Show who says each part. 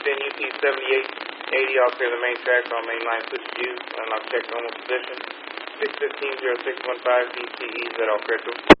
Speaker 1: 10 UP 7880 off clear the main track on main line switch to unlock check normal position. 615-0615 DCEs at all clear to.